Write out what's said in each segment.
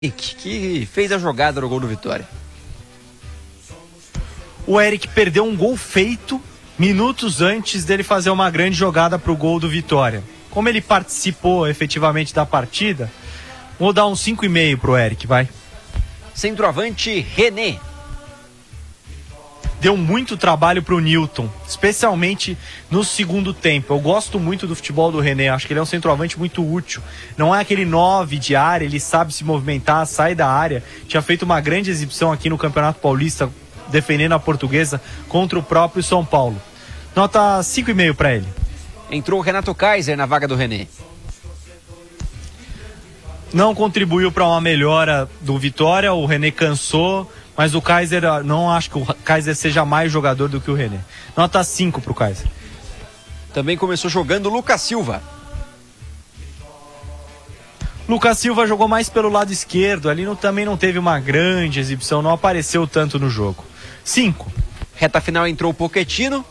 que fez a jogada no gol do Vitória. O Eric perdeu um gol feito minutos antes dele fazer uma grande jogada para o gol do Vitória. Como ele participou efetivamente da partida, vou dar um 5,5 pro Eric, vai. Centroavante René. Deu muito trabalho pro Newton, especialmente no segundo tempo. Eu gosto muito do futebol do René, acho que ele é um centroavante muito útil. Não é aquele 9 de área, ele sabe se movimentar, sai da área. Tinha feito uma grande exibição aqui no Campeonato Paulista, defendendo a Portuguesa contra o próprio São Paulo. Nota 5,5 para ele. Entrou o Renato Kaiser na vaga do René. Não contribuiu para uma melhora do Vitória, o René cansou, mas o Kaiser, não acho que o Kaiser seja mais jogador do que o René. Nota 5 pro Kaiser. Também começou jogando o Lucas Silva. Lucas Silva jogou mais pelo lado esquerdo, ali também não teve uma grande exibição, não apareceu tanto no jogo. 5. Reta final entrou o Pochettino.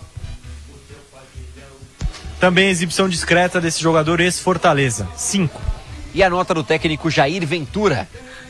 Também exibição discreta desse jogador ex-Fortaleza. 5. E a nota do técnico Jair Ventura.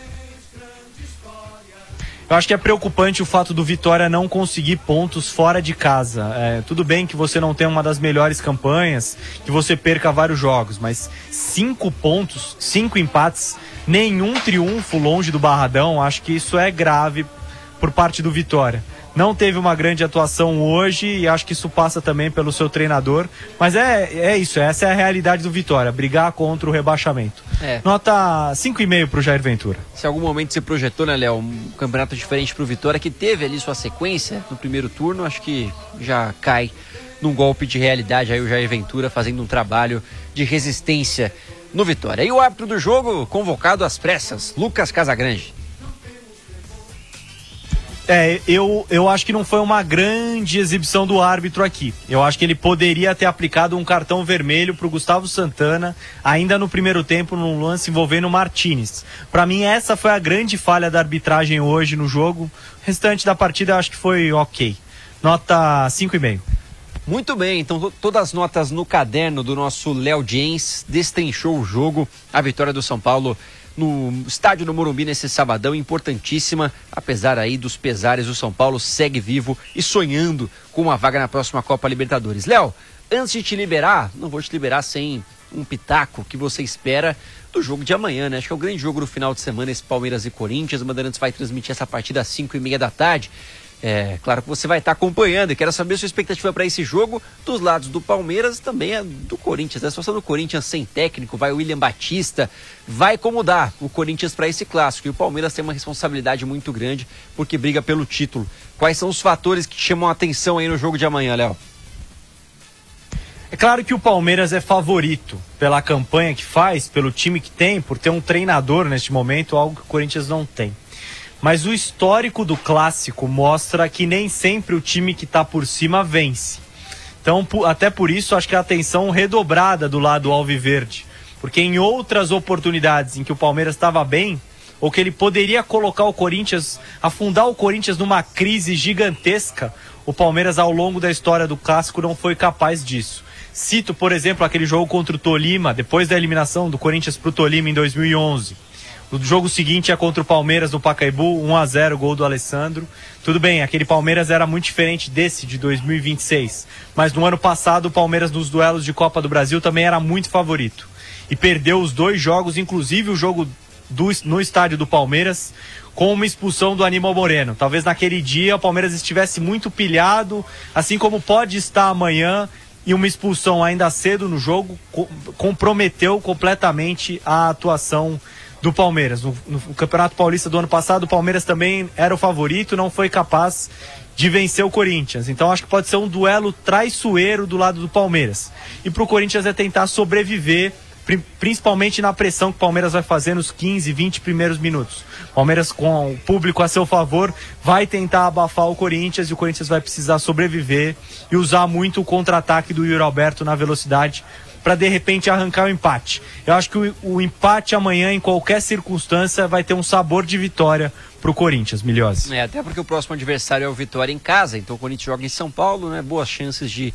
Eu acho que é preocupante o fato do Vitória não conseguir pontos fora de casa. Tudo bem que você não tem uma das melhores campanhas, que você perca vários jogos, mas 5 pontos, 5 empates, nenhum triunfo longe do Barradão, acho que isso é grave por parte do Vitória. Não teve uma grande atuação hoje e acho que isso passa também pelo seu treinador. Mas é isso, essa é a realidade do Vitória, brigar contra o rebaixamento. Nota 5,5 pro Jair Ventura. Se em algum momento você projetou, né, Léo, um campeonato diferente pro Vitória, que teve ali sua sequência no primeiro turno, acho que já cai num golpe de realidade aí o Jair Ventura fazendo um trabalho de resistência no Vitória. E o árbitro do jogo, convocado às pressas, Lucas Casagrande. Eu acho que não foi uma grande exibição do árbitro aqui. Eu acho que ele poderia ter aplicado um cartão vermelho para o Gustavo Santana, ainda no primeiro tempo, num lance envolvendo o Martínez. Para mim, essa foi a grande falha da arbitragem hoje no jogo. O restante da partida eu acho que foi ok. Nota 5,5. Muito bem, então todas as notas no caderno do nosso Léo James, destrinchou o jogo, a vitória do São Paulo no estádio do Morumbi nesse sabadão, importantíssima, apesar aí dos pesares, o São Paulo segue vivo e sonhando com uma vaga na próxima Copa Libertadores. Léo, antes de te liberar, não vou te liberar sem um pitaco que você espera do jogo de amanhã, né? Acho que é o grande jogo do final de semana, esse Palmeiras e Corinthians. O Bandeirantes vai transmitir essa partida às 5h30 da tarde. Claro que você vai estar acompanhando e quero saber a sua expectativa para esse jogo dos lados do Palmeiras e também do Corinthians. A situação do Corinthians sem técnico, vai o William Batista, vai acomodar o Corinthians para esse clássico. E o Palmeiras tem uma responsabilidade muito grande porque briga pelo título. Quais são os fatores que chamam a atenção aí no jogo de amanhã, Léo? É claro que o Palmeiras é favorito pela campanha que faz, pelo time que tem, por ter um treinador neste momento, algo que o Corinthians não tem. Mas o histórico do clássico mostra que nem sempre o time que está por cima vence. Então, até por isso, acho que a atenção redobrada do lado alviverde. Porque em outras oportunidades em que o Palmeiras estava bem, ou que ele poderia colocar o Corinthians, afundar o Corinthians numa crise gigantesca, o Palmeiras ao longo da história do clássico não foi capaz disso. Cito, por exemplo, aquele jogo contra o Tolima, depois da eliminação do Corinthians para o Tolima em 2011. O jogo seguinte é contra o Palmeiras no Pacaembu, 1-0, gol do Alessandro. Tudo bem, aquele Palmeiras era muito diferente desse de 2026. Mas no ano passado o Palmeiras nos duelos de Copa do Brasil também era muito favorito. E perdeu os 2 jogos, inclusive o jogo no estádio do Palmeiras, com uma expulsão do Aníbal Moreno. Talvez naquele dia o Palmeiras estivesse muito pilhado, assim como pode estar amanhã, e uma expulsão ainda cedo no jogo comprometeu completamente a atuação do Palmeiras. No Campeonato Paulista do ano passado, o Palmeiras também era o favorito, não foi capaz de vencer o Corinthians. Então acho que pode ser um duelo traiçoeiro do lado do Palmeiras. E pro Corinthians é tentar sobreviver, principalmente na pressão que o Palmeiras vai fazer nos 15, 20 primeiros minutos. O Palmeiras, com o público a seu favor, vai tentar abafar o Corinthians e o Corinthians vai precisar sobreviver e usar muito o contra-ataque do Yuri Alberto na velocidade para de repente arrancar o empate. Eu acho que o empate amanhã, em qualquer circunstância, vai ter um sabor de vitória pro Corinthians, Milhose. Até porque o próximo adversário é o Vitória em casa, então o Corinthians joga em São Paulo, né? Boas chances de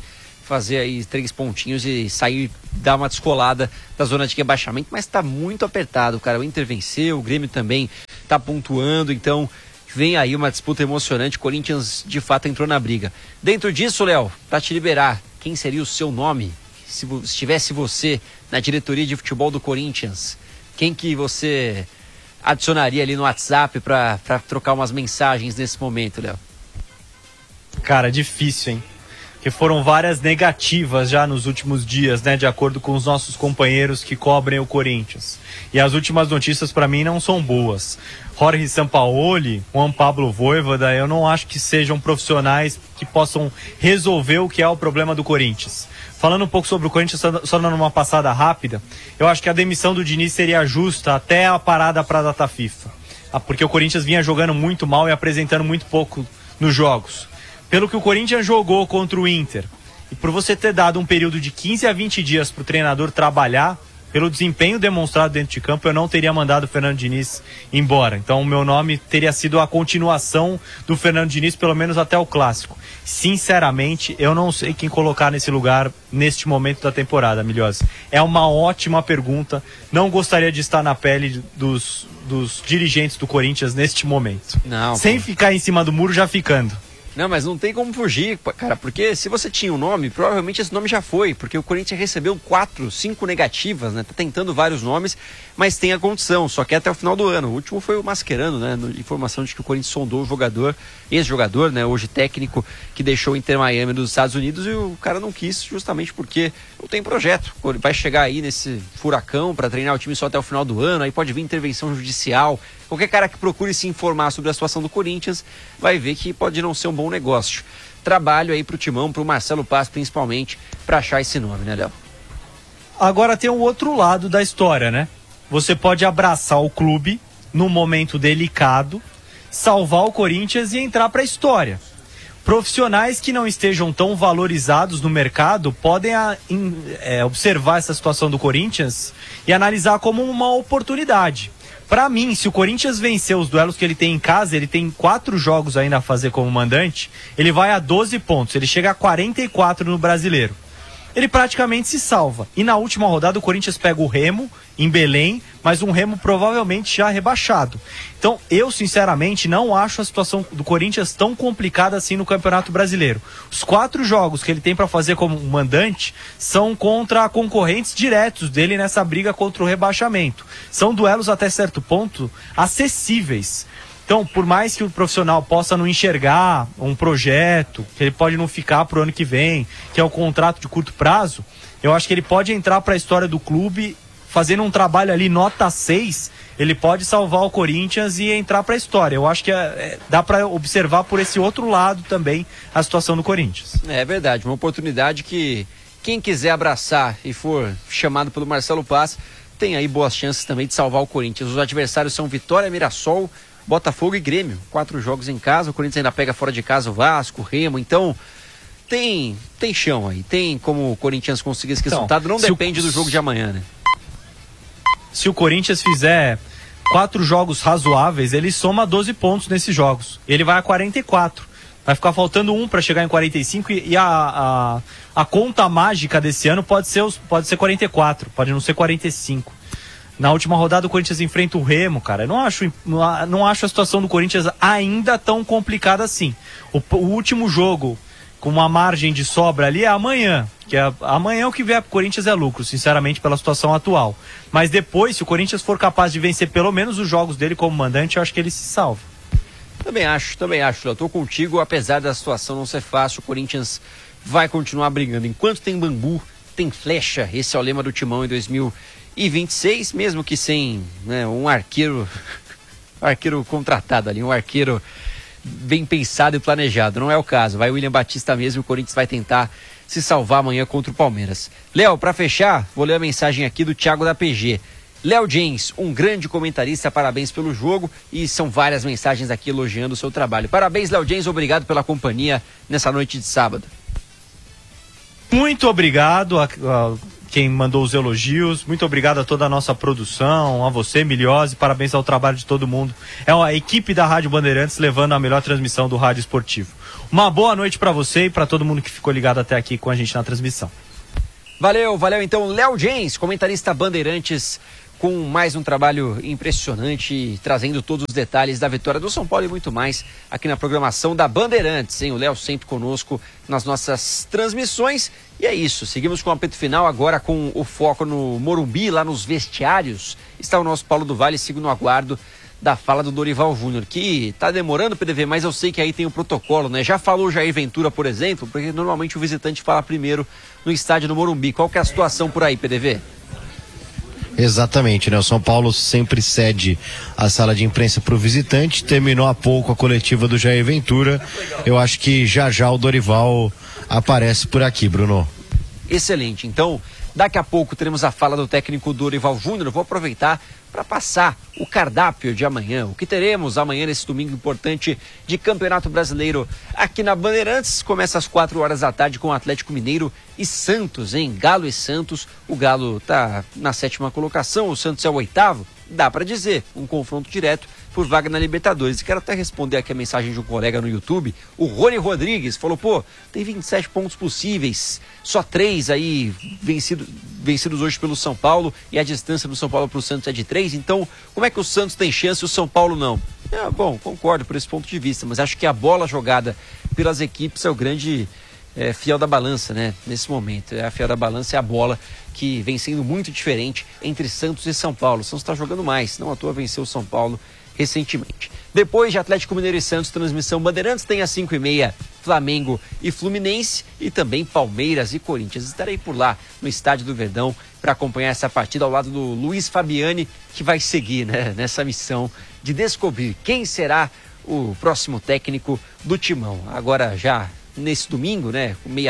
fazer aí 3 pontinhos e sair, dar uma descolada da zona de rebaixamento, mas está muito apertado, cara. O Inter venceu, o Grêmio também está pontuando, então vem aí uma disputa emocionante. O Corinthians de fato entrou na briga. Dentro disso, Léo, para te liberar, quem seria o seu nome se estivesse você na diretoria de futebol do Corinthians? Quem que você adicionaria ali no WhatsApp para trocar umas mensagens nesse momento, Léo? Cara, difícil, hein? Porque foram várias negativas já nos últimos dias, né? De acordo com os nossos companheiros que cobrem o Corinthians. E as últimas notícias para mim não são boas. Jorge Sampaoli, Juan Pablo Vojvoda, eu não acho que sejam profissionais que possam resolver o que é o problema do Corinthians. Falando um pouco sobre o Corinthians, só dando uma passada rápida, eu acho que a demissão do Diniz seria justa até a parada para a data FIFA. Porque o Corinthians vinha jogando muito mal e apresentando muito pouco nos jogos. Pelo que o Corinthians jogou contra o Inter, e por você ter dado um período de 15 a 20 dias para o treinador trabalhar, pelo desempenho demonstrado dentro de campo, eu não teria mandado o Fernando Diniz embora. Então o meu nome teria sido a continuação do Fernando Diniz, pelo menos até o Clássico. Sinceramente, eu não sei quem colocar nesse lugar neste momento da temporada, Milhose. É uma ótima pergunta. Não gostaria de estar na pele dos dirigentes do Corinthians neste momento. Não, sem ficar em cima do muro, já ficando. Não, mas não tem como fugir, cara, porque se você tinha um nome, provavelmente esse nome já foi, porque o Corinthians recebeu 4, 5 negativas, né? Tá tentando vários nomes, mas tem a condição, só que é até o final do ano. O último foi o Mascherano, né? Informação de que o Corinthians sondou o jogador, ex-jogador, né? Hoje técnico, que deixou o Inter Miami dos Estados Unidos, e o cara não quis, justamente porque não tem projeto. Vai chegar aí nesse furacão para treinar o time só até o final do ano, aí pode vir intervenção judicial. Qualquer cara que procure se informar sobre a situação do Corinthians vai ver que pode não ser um bom negócio. Trabalho aí pro Timão, pro Marcelo Paz principalmente, para achar esse nome, né, Léo? Agora tem o outro lado da história, né? Você pode abraçar o clube num momento delicado, salvar o Corinthians e entrar para a história. Profissionais que não estejam tão valorizados no mercado podem observar essa situação do Corinthians e analisar como uma oportunidade. Para mim, se o Corinthians vencer os duelos que ele tem em casa, ele tem 4 jogos ainda a fazer como mandante, ele vai a 12 pontos, ele chega a 44 no Brasileiro. Ele praticamente se salva. E na última rodada o Corinthians pega o Remo em Belém, mas um Remo provavelmente já rebaixado. Então eu sinceramente não acho a situação do Corinthians tão complicada assim no Campeonato Brasileiro. Os 4 jogos que ele tem para fazer como mandante são contra concorrentes diretos dele nessa briga contra o rebaixamento. São duelos até certo ponto acessíveis. Então, por mais que o profissional possa não enxergar um projeto, que ele pode não ficar pro ano que vem, que é o contrato de curto prazo, eu acho que ele pode entrar para a história do clube, fazendo um trabalho ali nota 6, ele pode salvar o Corinthians e entrar para a história. Eu acho que dá para observar por esse outro lado também a situação do Corinthians. É verdade, uma oportunidade que quem quiser abraçar e for chamado pelo Marcelo Paz, tem aí boas chances também de salvar o Corinthians. Os adversários são Vitória, Mirassol, Botafogo e Grêmio, 4 jogos em casa. O Corinthians ainda pega fora de casa o Vasco, o Remo. Então tem chão aí, tem como o Corinthians conseguir esse resultado. Não depende do jogo de amanhã, né? Se o Corinthians fizer 4 jogos razoáveis, ele soma 12 pontos nesses jogos. Ele vai a 44. Vai ficar faltando 1 para chegar em 45 e a conta mágica desse ano pode ser 44, pode não ser 45. Na última rodada o Corinthians enfrenta o Remo, cara. Eu não acho a situação do Corinthians ainda tão complicada assim. O último jogo com uma margem de sobra ali é amanhã. Amanhã o que vier pro Corinthians é lucro, sinceramente, pela situação atual. Mas depois, se o Corinthians for capaz de vencer pelo menos os jogos dele como mandante, eu acho que ele se salva. Também acho, eu tô contigo, apesar da situação não ser fácil, o Corinthians vai continuar brigando. Enquanto tem bambu, tem flecha. Esse é o lema do Timão em 2026, mesmo que sem, né, um arqueiro contratado ali, um arqueiro bem pensado e planejado. Não é o caso, vai o William Batista mesmo, o Corinthians vai tentar se salvar amanhã contra o Palmeiras. Léo, para fechar, vou ler a mensagem aqui do Thiago da PG. Léo James, um grande comentarista, parabéns pelo jogo, e são várias mensagens aqui elogiando o seu trabalho. Parabéns, Léo James, obrigado pela companhia nessa noite de sábado. Muito obrigado, quem mandou os elogios. Muito obrigado a toda a nossa produção, a você, Miliose, parabéns ao trabalho de todo mundo. É a equipe da Rádio Bandeirantes levando a melhor transmissão do rádio esportivo. Uma boa noite para você e para todo mundo que ficou ligado até aqui com a gente na transmissão. Valeu então, Léo James, comentarista Bandeirantes, com mais um trabalho impressionante, trazendo todos os detalhes da vitória do São Paulo e muito mais aqui na programação da Bandeirantes, hein? O Léo sempre conosco nas nossas transmissões. E é isso, seguimos com o apito final agora com o foco no Morumbi, lá nos vestiários. Está o nosso Paulo do Vale, sigo no aguardo da fala do Dorival Júnior, que tá demorando, PDV, mas eu sei que aí tem o protocolo, né? Já falou Jair Ventura, por exemplo, porque normalmente o visitante fala primeiro no estádio do Morumbi. Qual que é a situação por aí, PDV? Exatamente, né? O São Paulo sempre cede a sala de imprensa para o visitante. Terminou há pouco a coletiva do Jair Ventura. Eu acho que já o Dorival aparece por aqui, Bruno. Excelente. Então, daqui a pouco teremos a fala do técnico Dorival Júnior. Vou aproveitar para passar o cardápio de amanhã. O que teremos amanhã nesse domingo importante de Campeonato Brasileiro aqui na Bandeirantes. Começa às 4 horas da tarde com o Atlético Mineiro e Santos, hein? Galo e Santos. O Galo tá na 7ª colocação, o Santos é o 8º. Dá para dizer, um confronto direto por vaga na Libertadores. E quero até responder aqui a mensagem de um colega no YouTube, o Rony Rodrigues, falou, tem 27 pontos possíveis, só 3 aí vencidos hoje pelo São Paulo, e a distância do São Paulo para o Santos é de 3, então como é que o Santos tem chance e o São Paulo não? Bom, concordo por esse ponto de vista, mas acho que a bola jogada pelas equipes é o grande fiel da balança, né? Nesse momento, a fiel da balança é a bola que vem sendo muito diferente entre Santos e São Paulo. O Santos está jogando mais, não à toa venceu o São Paulo recentemente. Depois de Atlético Mineiro e Santos, transmissão Bandeirantes, tem às 5h30 Flamengo e Fluminense e também Palmeiras e Corinthians. Estarei por lá no Estádio do Verdão para acompanhar essa partida ao lado do Luiz Fabiani, que vai seguir, né, nessa missão de descobrir quem será o próximo técnico do Timão. Agora já nesse domingo, né,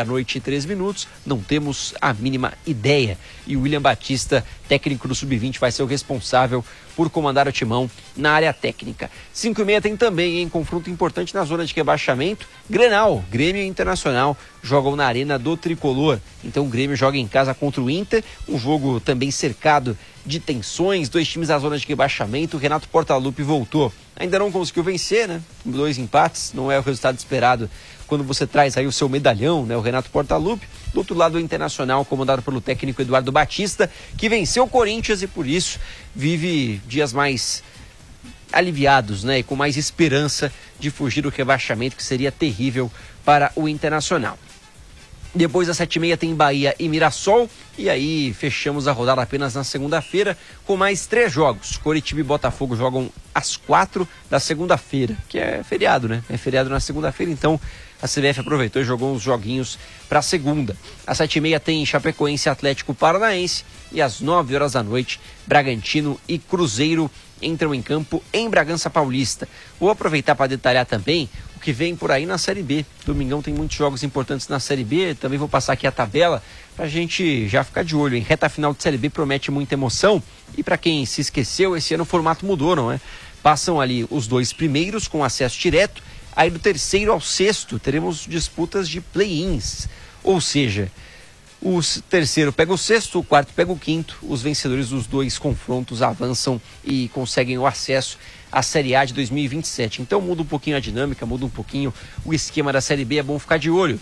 00:03, não temos a mínima ideia. E o William Batista, técnico do Sub-20, vai ser o responsável por comandar o Timão na área técnica. 5h30 tem também, confronto importante na zona de rebaixamento. Grenal, Grêmio e Internacional jogam na Arena do Tricolor. Então o Grêmio joga em casa contra o Inter, um jogo também cercado de tensões, 2 times da zona de rebaixamento. O Renato Portaluppi voltou, ainda não conseguiu vencer, né? 2 empates, não é o resultado esperado quando você traz aí o seu medalhão, né, o Renato Portaluppi. Do outro lado, o Internacional, comandado pelo técnico Eduardo Batista, que venceu o Corinthians e por isso vive dias mais aliviados, né, e com mais esperança de fugir do rebaixamento, que seria terrível para o Internacional. Depois às 7h30 tem Bahia e Mirassol, e aí fechamos a rodada apenas na segunda-feira com mais 3 jogos. Coritiba e Botafogo jogam às 4 da segunda-feira, que é feriado, né? É feriado na segunda-feira, então a CBF aproveitou e jogou uns joguinhos para segunda. Às 7h30 tem Chapecoense e Atlético Paranaense, e às 9h, Bragantino e Cruzeiro entram em campo em Bragança Paulista. Vou aproveitar para detalhar também o que vem por aí na Série B. Domingão tem muitos jogos importantes na Série B, também vou passar aqui a tabela pra gente já ficar de olho, em reta final de Série B promete muita emoção, e para quem se esqueceu, esse ano o formato mudou, não é? Passam ali os 2 primeiros com acesso direto, aí do 3º ao 6º teremos disputas de play-ins, ou seja, o 3º pega o 6º, o 4º pega o 5º, os vencedores dos 2 confrontos avançam e conseguem o acesso à Série A de 2027. Então muda um pouquinho a dinâmica, muda um pouquinho o esquema da Série B, é bom ficar de olho.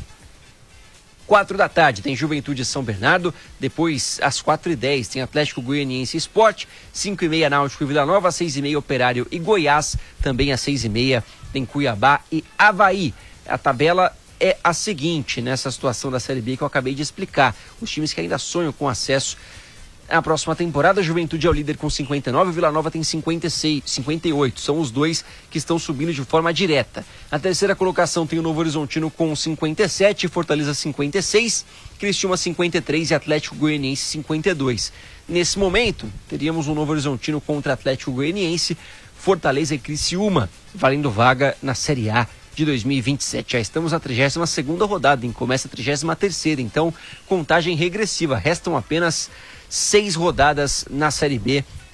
4 da tarde tem Juventude e São Bernardo, depois às 4h10 tem Atlético Goianiense e Sport, 5h30 Náutico e Vila Nova, 6h30 Operário e Goiás, também às 6h30 tem Cuiabá e Avaí. A tabela é a seguinte, nessa situação da Série B que eu acabei de explicar. Os times que ainda sonham com acesso à próxima temporada, Juventude é o líder com 59, Vila Nova tem 58. São os 2 que estão subindo de forma direta. Na 3ª colocação tem o Novo Horizontino com 57, Fortaleza 56, Criciúma 53 e Atlético Goianiense 52. Nesse momento, teríamos um Novo Horizontino contra Atlético Goianiense, Fortaleza e Criciúma, valendo vaga na Série A de 2027. Já estamos na 32ª rodada, começa a 33ª, então contagem regressiva. Restam apenas 6 rodadas na Série B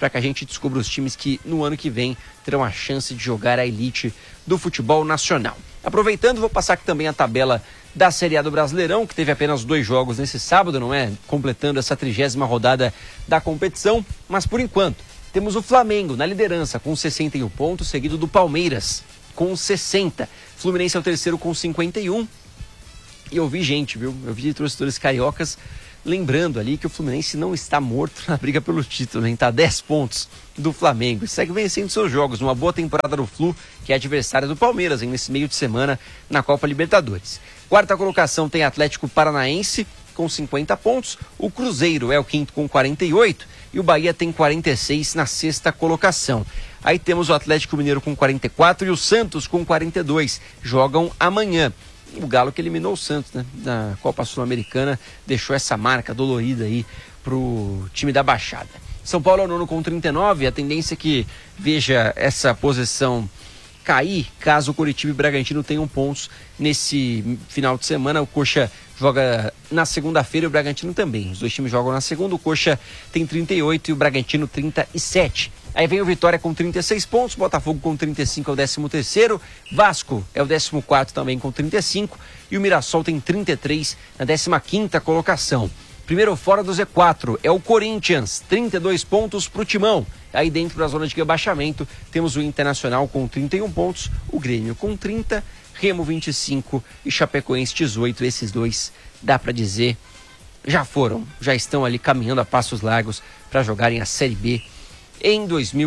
para que a gente descubra os times que no ano que vem terão a chance de jogar a elite do futebol nacional. Aproveitando, vou passar aqui também a tabela da Série A do Brasileirão, que teve apenas 2 jogos nesse sábado, não é? Completando essa 30ª rodada da competição, mas por enquanto temos o Flamengo na liderança com 61 pontos, seguido do Palmeiras com 60. Fluminense é o terceiro com 51. E eu vi gente, viu? Eu vi torcedores cariocas lembrando ali que o Fluminense não está morto na briga pelo título, hein? Está a 10 pontos do Flamengo. E segue vencendo seus jogos. Uma boa temporada do Flu, que é adversário do Palmeiras, hein? Nesse meio de semana na Copa Libertadores. Quarta colocação tem Atlético Paranaense com 50 pontos. O Cruzeiro é o quinto com 48. E o Bahia tem 46 na sexta colocação. Aí temos o Atlético Mineiro com 44 e o Santos com 42. Jogam amanhã. O Galo que eliminou o Santos, né, na Copa Sul-Americana, deixou essa marca dolorida aí pro time da Baixada. São Paulo é o nono com 39, a tendência é que veja essa posição cair caso o Coritiba e o Bragantino tenham pontos nesse final de semana. O Coxa joga na segunda-feira e o Bragantino também. Os dois times jogam na segunda, o Coxa tem 38 e o Bragantino 37. Aí vem o Vitória com 36 pontos, Botafogo com 35 é o 13º, Vasco é o 14º também com 35 e o Mirassol tem 33 na 15ª colocação. Primeiro fora do Z4 é o Corinthians, 32 pontos para o Timão. Aí dentro da zona de rebaixamento temos o Internacional com 31 pontos, o Grêmio com 30, Remo 25 e Chapecoense 18. Esses dois, dá para dizer, já estão ali caminhando a passos largos para jogarem a Série B em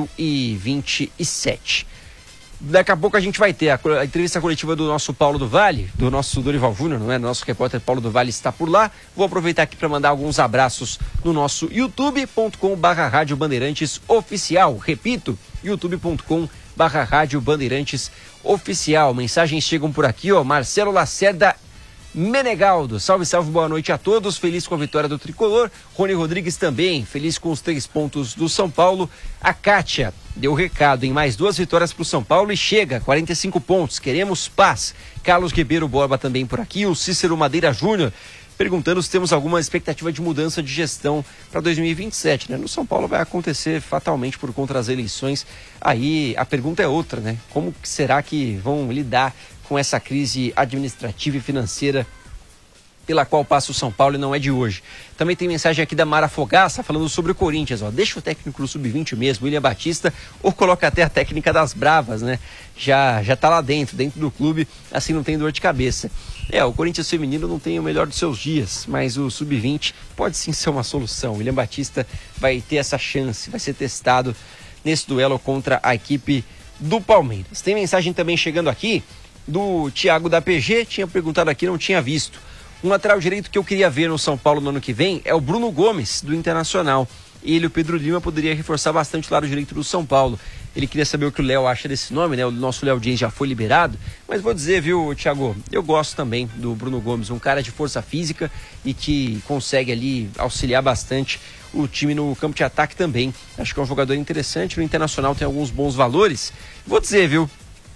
2027. Daqui a pouco a gente vai ter a entrevista coletiva do nosso Paulo do Vale, do nosso Dorival Júnior, não é? Nosso repórter Paulo do Vale está por lá. Vou aproveitar aqui para mandar alguns abraços no nosso youtube.com/Rádio Bandeirantes Oficial. Repito, youtube.com/Rádio Bandeirantes Oficial. Mensagens chegam por aqui, ó. Marcelo Lacerda Menegaldo, salve, boa noite a todos, feliz com a vitória do Tricolor. Rony Rodrigues também, feliz com os 3 pontos do São Paulo. A Kátia deu recado em mais 2 vitórias para o São Paulo e chega, 45 pontos, queremos paz. Carlos Ribeiro Borba também por aqui, o Cícero Madeira Júnior perguntando se temos alguma expectativa de mudança de gestão para 2027, né? No São Paulo vai acontecer fatalmente por conta das eleições. Aí a pergunta é outra, né? Como será que vão lidar com essa crise administrativa e financeira pela qual passa o São Paulo e não é de hoje? Também tem mensagem aqui da Mara Fogaça falando sobre o Corinthians, ó. Deixa o técnico do Sub-20 mesmo, William Batista, ou coloca até a técnica das Bravas, né? Já tá lá dentro do clube, assim não tem dor de cabeça. O Corinthians feminino não tem o melhor dos seus dias, mas o Sub-20 pode sim ser uma solução. O William Batista vai ter essa chance, vai ser testado nesse duelo contra a equipe do Palmeiras. Tem mensagem também chegando aqui do Thiago da PG, tinha perguntado aqui, não tinha visto. Um lateral direito que eu queria ver no São Paulo no ano que vem é o Bruno Gomes, do Internacional. Ele e o Pedro Lima poderia reforçar bastante o lado direito do São Paulo. Ele queria saber o que o Léo acha desse nome, né? O nosso Léo James já foi liberado, mas vou dizer, viu, Thiago, eu gosto também do Bruno Gomes, um cara de força física e que consegue ali auxiliar bastante o time no campo de ataque também. Acho que é um jogador interessante, no Internacional tem alguns bons valores. Vou dizer, viu,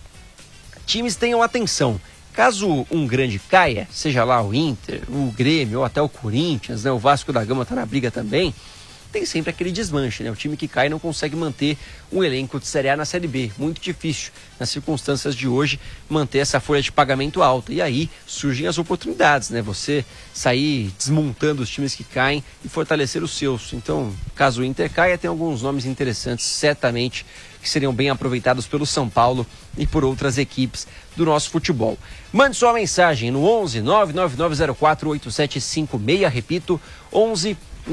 times tenham atenção. Caso um grande caia, seja lá o Inter, o Grêmio ou até o Corinthians, né? O Vasco da Gama está na briga também, tem sempre aquele desmanche, né? O time que cai não consegue manter um elenco de Série A na Série B. Muito difícil, nas circunstâncias de hoje, manter essa folha de pagamento alta. E aí surgem as oportunidades, né? Você sair desmontando os times que caem e fortalecer os seus. Então, caso o Inter caia, tem alguns nomes interessantes, certamente, que seriam bem aproveitados pelo São Paulo e por outras equipes do nosso futebol. Mande sua mensagem no 11 99904 8756, repito, 11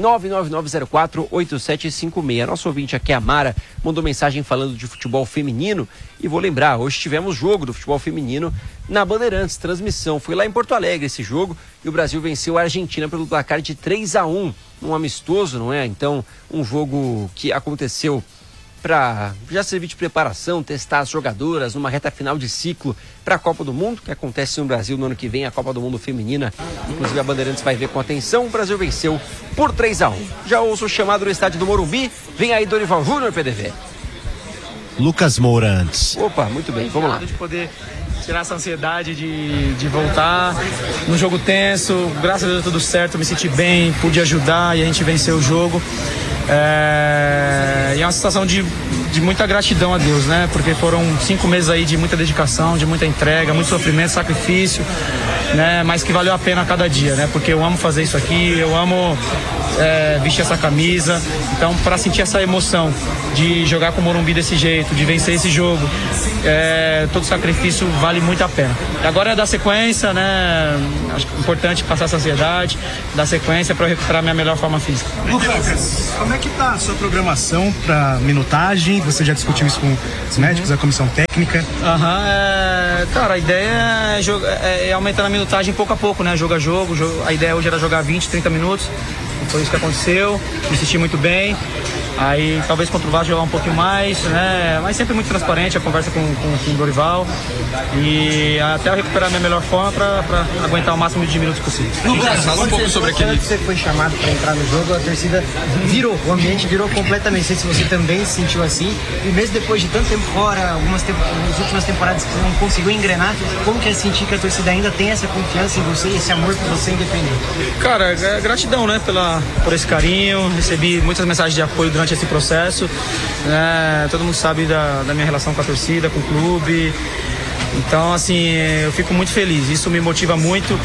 99904 8756. Nosso ouvinte aqui, a Mara, mandou mensagem falando de futebol feminino. E vou lembrar, hoje tivemos jogo do futebol feminino na Bandeirantes, transmissão. Foi lá em Porto Alegre esse jogo e o Brasil venceu a Argentina pelo placar de 3-1, um amistoso, não é? Então, um jogo que aconteceu para já servir de preparação, testar as jogadoras numa reta final de ciclo para a Copa do Mundo, que acontece no Brasil no ano que vem, a Copa do Mundo Feminina. Inclusive a Bandeirantes vai ver com atenção. O Brasil venceu por 3-1. Já ouço o chamado no estádio do Morumbi. Vem aí Dorival Júnior, PDV. Lucas Moura antes. Opa, muito bem, vamos lá. De poder tirar essa ansiedade de voltar no jogo tenso. Graças a Deus tudo certo, me senti bem, pude ajudar e a gente venceu o jogo. E é uma sensação de muita gratidão a Deus, né? Porque foram 5 meses aí de muita dedicação, de muita entrega, muito sofrimento, sacrifício, né? Mas que valeu a pena a cada dia, né? Porque eu amo fazer isso aqui, eu amo vestir essa camisa. Então, para sentir essa emoção de jogar com o Morumbi desse jeito, de vencer esse jogo, todo sacrifício vale muito a pena. E agora é dar sequência, né? Acho que é importante passar essa ansiedade, dar sequência para recuperar a minha melhor forma física. Lucas, como é que tá a sua programação para minutagem? Você já discutiu isso com os médicos, a comissão técnica? Cara, a ideia é aumentando a minutagem pouco a pouco, né? Jogo a jogo. A ideia hoje era jogar 20, 30 minutos. Foi isso que aconteceu. Me senti muito bem. Aí talvez contra o Vasco jogar um pouquinho mais, né? Mas sempre muito transparente a conversa com o Dorival. E até eu recuperar a minha melhor forma para aguentar o máximo de minutos possível. Lucas, fala um pouco sobre aquele. Você foi chamado para entrar no jogo, a torcida virou, o ambiente virou completamente. Não sei se você também se sentiu assim. E mesmo depois de tanto tempo fora, as últimas temporadas que você não conseguiu engrenar, como que é sentir que a torcida ainda tem essa confiança em você e esse amor por você independente? Cara, gratidão, né, por esse carinho. Recebi muitas mensagens de apoio durante esse processo, né? Todo mundo sabe da minha relação com a torcida, com o clube. Então, assim, eu fico muito feliz. Isso me motiva muito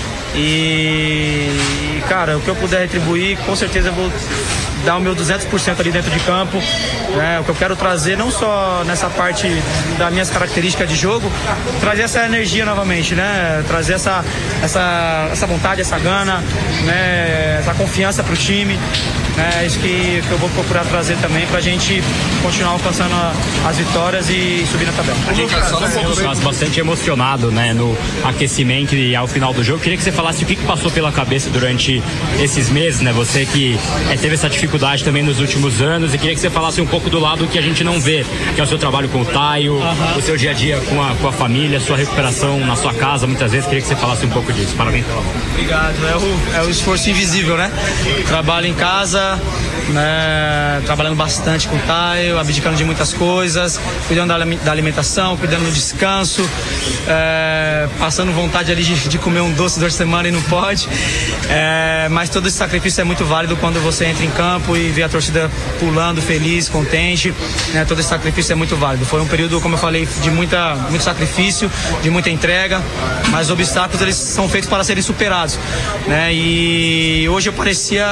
e cara, o que eu puder retribuir, com certeza eu vou dar o meu 200% ali dentro de campo, né? O que eu quero trazer, não só nessa parte das minhas características de jogo, trazer essa energia novamente, né? Trazer essa vontade, essa gana, né? Essa confiança pro time, né? Isso que eu vou procurar trazer também pra gente continuar alcançando as vitórias e subir na tabela. Bastante emocionado, né, no aquecimento e ao final do jogo. Queria que você falasse o que passou pela cabeça durante esses meses, né? Você que teve essa dificuldade também nos últimos anos, e queria que você falasse um pouco do lado que a gente não vê, que é o seu trabalho com o Taio, o seu dia a dia com a família, sua recuperação na sua casa, muitas vezes. Queria que você falasse um pouco disso. Parabéns pela mão. Obrigado. É o esforço invisível, né? Trabalho em casa, né? Trabalhando bastante com o Taio, abdicando de muitas coisas, cuidando da alimentação, cuidando do descanso, passando vontade ali de comer um doce durante a semana e não pode, mas todo esse sacrifício é muito válido quando você entra em campo e vê a torcida pulando, feliz, contente, né? Todo esse sacrifício é muito válido. Foi um período, como eu falei, de muito sacrifício, de muita entrega, mas os obstáculos eles são feitos para serem superados, né? E hoje eu parecia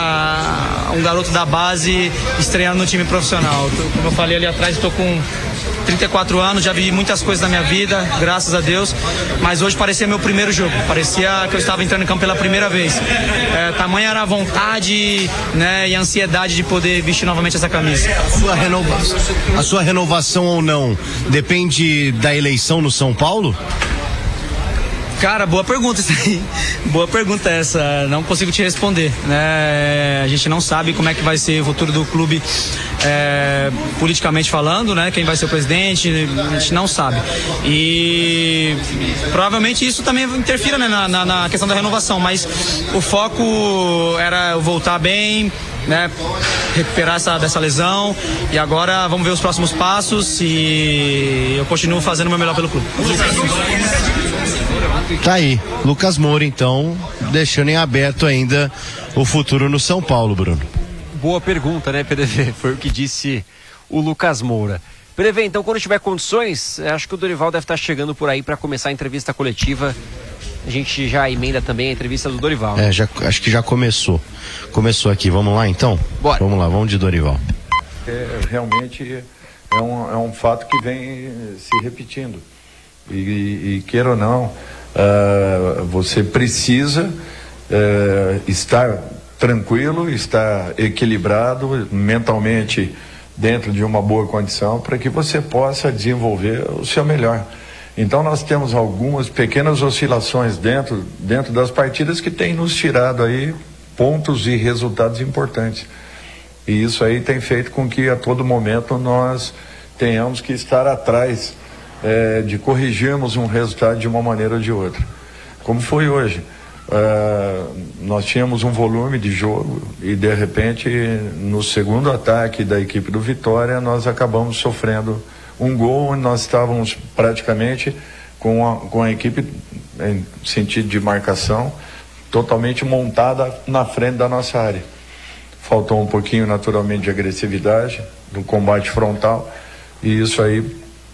um garoto da base estreando no time profissional. Como eu falei ali atrás, eu tô com 34 anos, já vi muitas coisas na minha vida, graças a Deus, mas hoje parecia meu primeiro jogo, parecia que eu estava entrando em campo pela primeira vez. Tamanha era a vontade, né, e a ansiedade de poder vestir novamente essa camisa. A sua renovação ou não depende da eleição no São Paulo? Cara, boa pergunta isso aí. Boa pergunta essa. Não consigo te responder, né? A gente não sabe como é que vai ser o futuro do clube, politicamente falando, né? Quem vai ser o presidente, a gente não sabe. E provavelmente isso também interfira, né, na questão da renovação, mas o foco era eu voltar bem, né, recuperar dessa lesão, e agora vamos ver os próximos passos e eu continuo fazendo o meu melhor pelo clube. Tá aí, Lucas Moura, então, deixando em aberto ainda o futuro no São Paulo, Bruno. Boa pergunta, né, PDV? Foi o que disse o Lucas Moura. PDV, então, quando tiver condições, acho que o Dorival deve estar chegando por aí para começar a entrevista coletiva. A gente já emenda também a entrevista do Dorival. Né? Acho que já começou. Começou aqui, vamos lá então? Bora. Vamos lá, vamos de Dorival. Realmente é um fato que vem se repetindo. E queira ou não, você precisa estar tranquilo, estar equilibrado mentalmente dentro de uma boa condição para que você possa desenvolver o seu melhor. Então nós temos algumas pequenas oscilações dentro das partidas que têm nos tirado aí pontos e resultados importantes. E isso aí tem feito com que a todo momento nós tenhamos que estar atrás de corrigirmos um resultado de uma maneira ou de outra. Como foi hoje. Nós tínhamos um volume de jogo e de repente no segundo ataque da equipe do Vitória nós acabamos sofrendo um gol onde nós estávamos praticamente com a equipe em sentido de marcação totalmente montada na frente da nossa área. faltou um pouquinho naturalmente de agressividade, do combate frontal, e isso aí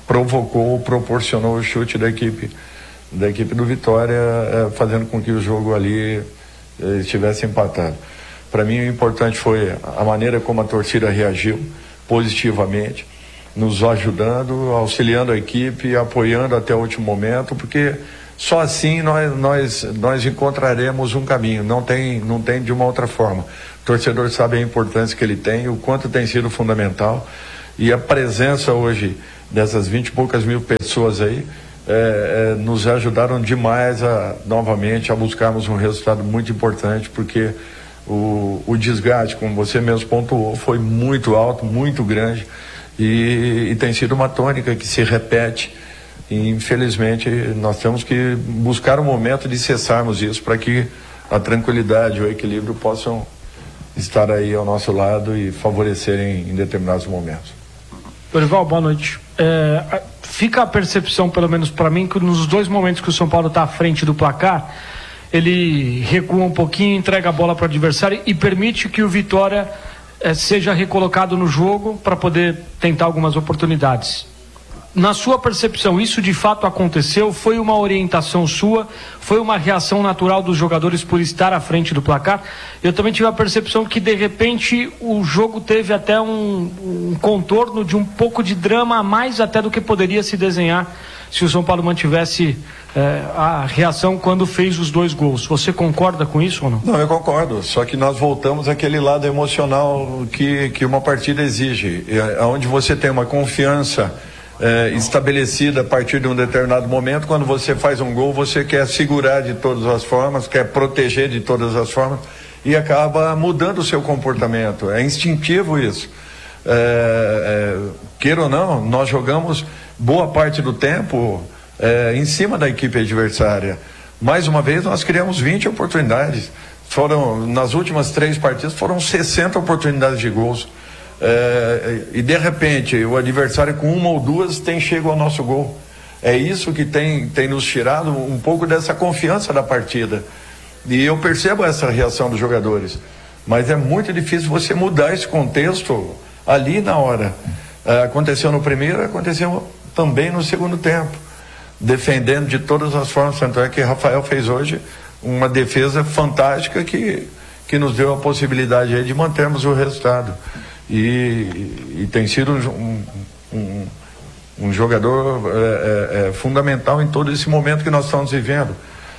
proporcionou o chute da equipe do Vitória, fazendo com que o jogo ali estivesse empatado. Para mim, o importante foi a maneira como a torcida reagiu positivamente, nos ajudando, auxiliando a equipe, apoiando até o último momento, porque só assim nós encontraremos um caminho, não tem de uma outra forma. O torcedor sabe a importância que ele tem, o quanto tem sido fundamental, e a presença hoje dessas 20 e poucas mil pessoas aí nos ajudaram demais novamente a buscarmos um resultado muito importante, porque o desgaste, como você mesmo pontuou, foi muito alto, muito grande, e tem sido uma tônica que se repete, e infelizmente nós temos que buscar um momento de cessarmos isso, para que a tranquilidade e o equilíbrio possam estar aí ao nosso lado e favorecerem em determinados momentos. Dorival, boa noite. Fica a percepção, pelo menos para mim, que nos dois momentos que o São Paulo está à frente do placar, ele recua um pouquinho, entrega a bola para o adversário e permite que o Vitória seja recolocado no jogo para poder tentar algumas oportunidades. Na sua percepção, isso de fato aconteceu? Foi uma orientação sua? Foi uma reação natural dos jogadores por estar à frente do placar? Eu também tive a percepção que, de repente, o jogo teve até um contorno de um pouco de drama a mais até do que poderia se desenhar se o São Paulo mantivesse a reação quando fez os 2 gols. Você concorda com isso ou não? Não, eu concordo, só que nós voltamos àquele lado emocional que uma partida exige, onde você tem uma confiança estabelecida a partir de um determinado momento. Quando você faz um gol, você quer segurar de todas as formas, quer proteger de todas as formas, e acaba mudando o seu comportamento. É instintivo isso. Queira ou não, nós jogamos boa parte do tempo em cima da equipe adversária. Mais uma vez, nós criamos 20 oportunidades. Nas últimas 3 partidas, foram 60 oportunidades de gols. E de repente o adversário com 1 ou 2 tem chego ao nosso gol. É isso que tem nos tirado um pouco dessa confiança da partida, e eu percebo essa reação dos jogadores, mas é muito difícil você mudar esse contexto ali na hora. Aconteceu no primeiro, aconteceu também no segundo tempo, defendendo de todas as formas. Tanto é que Rafael fez hoje uma defesa fantástica que nos deu a possibilidade aí de mantermos o resultado. E tem sido um jogador fundamental em todo esse momento que nós estamos vivendo.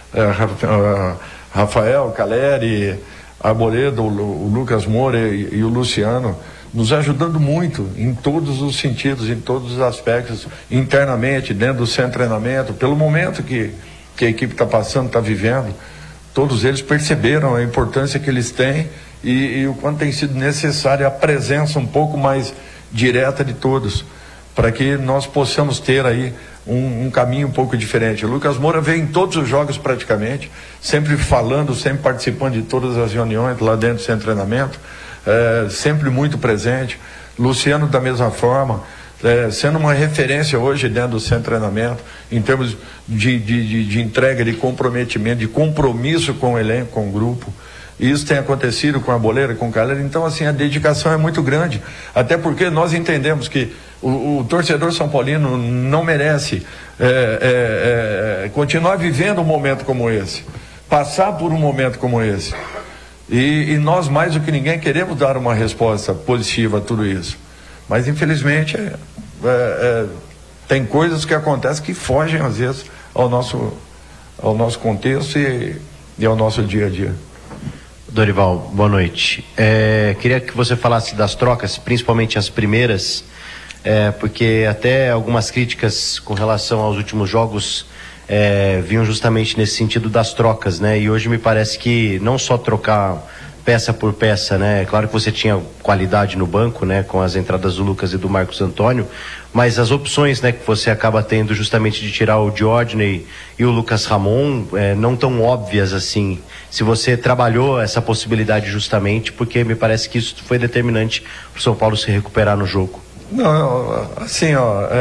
Rafael, Caleri, Arboleda, o Lucas Moura e o Luciano nos ajudando muito em todos os sentidos, em todos os aspectos, internamente, dentro do centro de treinamento, pelo momento que a equipe está passando, está vivendo. Todos eles perceberam a importância que eles têm e o quanto tem sido necessária a presença um pouco mais direta de todos, para que nós possamos ter aí um caminho um pouco diferente. O Lucas Moura veio em todos os jogos praticamente, sempre falando, sempre participando de todas as reuniões lá dentro do centro de treinamento, sempre muito presente. Luciano da mesma forma, sendo uma referência hoje dentro do centro de treinamento, em termos de entrega, de comprometimento, de compromisso com o elenco, com o grupo. Isso tem acontecido com a Arboleda, com o Caleri. Então, assim, a dedicação é muito grande, até porque nós entendemos que o torcedor são paulino não merece continuar vivendo um momento como esse, passar por um momento como esse, e nós, mais do que ninguém, queremos dar uma resposta positiva a tudo isso, mas infelizmente tem coisas que acontecem que fogem às vezes ao nosso contexto e ao nosso dia a dia. Dorival, boa noite. Queria que você falasse das trocas, principalmente as primeiras, porque até algumas críticas com relação aos últimos jogos vinham justamente nesse sentido das trocas, né? E hoje me parece que não só trocar peça por peça, né? Claro que você tinha qualidade no banco, né? Com as entradas do Lucas e do Marcos Antônio, mas as opções, né? Que você acaba tendo justamente de tirar o Diodney e o Lucas Ramon, não tão óbvias assim. Se você trabalhou essa possibilidade justamente, porque me parece que isso foi determinante para o São Paulo se recuperar no jogo. Não, assim,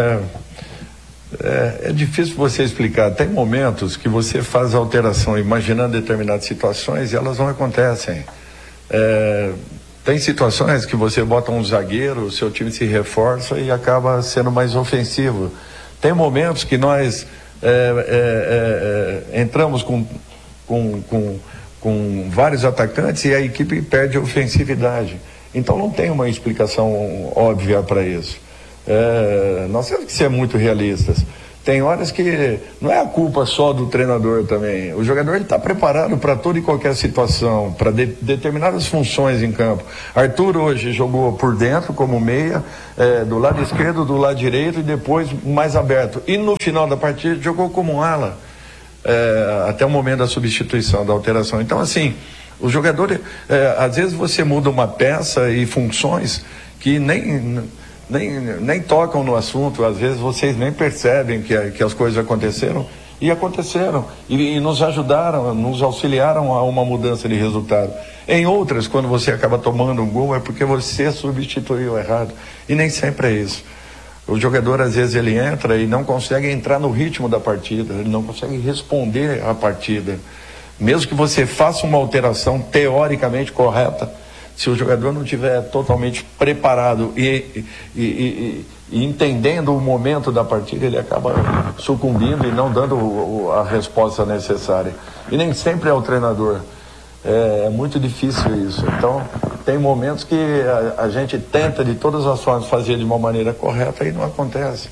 é difícil você explicar. Tem momentos que você faz alteração imaginando determinadas situações e elas não acontecem. Tem situações que você bota um zagueiro, o seu time se reforça e acaba sendo mais ofensivo. Tem momentos que nós entramos com vários atacantes e a equipe perde a ofensividade. Então não tem uma explicação óbvia para isso. Nós temos que ser muito realistas. Tem horas que não é a culpa só do treinador também. O jogador está preparado para toda e qualquer situação, para determinadas funções em campo. Arthur hoje jogou por dentro como meia, do lado esquerdo, do lado direito e depois mais aberto. E no final da partida jogou como ala, até o momento da substituição, da alteração. Então assim, o jogador, às vezes você muda uma peça e funções que nem tocam no assunto, às vezes vocês nem percebem que as coisas aconteceram, e nos ajudaram, nos auxiliaram a uma mudança de resultado. Em outras, quando você acaba tomando um gol, é porque você substituiu errado, e nem sempre é isso. O jogador, às vezes, ele entra e não consegue entrar no ritmo da partida, ele não consegue responder à partida. Mesmo que você faça uma alteração teoricamente correta, se o jogador não estiver totalmente preparado e entendendo o momento da partida, ele acaba sucumbindo e não dando a resposta necessária. E nem sempre é o treinador. É muito difícil isso. Então, tem momentos que a gente tenta de todas as formas fazer de uma maneira correta e não acontece.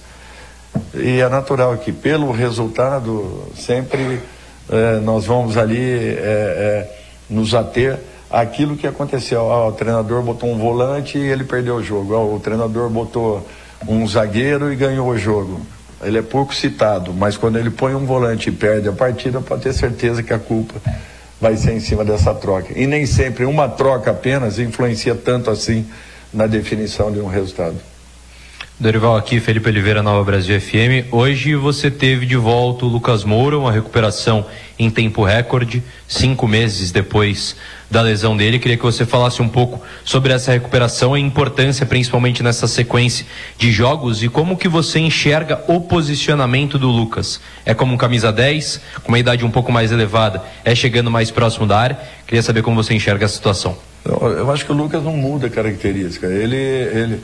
E é natural que, pelo resultado, sempre nós vamos ali nos ater aquilo que aconteceu. O treinador botou um volante e ele perdeu o jogo. O treinador botou um zagueiro e ganhou o jogo. Ele é pouco citado, mas quando ele põe um volante e perde a partida, pode ter certeza que a culpa vai ser em cima dessa troca. E nem sempre uma troca apenas influencia tanto assim na definição de um resultado. Dorival, aqui, Felipe Oliveira, Nova Brasil FM. Hoje você teve de volta o Lucas Moura, uma recuperação em tempo recorde, 5 meses depois da lesão dele. Queria que você falasse um pouco sobre essa recuperação e a importância, principalmente nessa sequência de jogos, e como que você enxerga o posicionamento do Lucas. É como um camisa 10, com uma idade um pouco mais elevada, chegando mais próximo da área. Queria saber como você enxerga a situação. Eu acho que o Lucas não muda a característica. Ele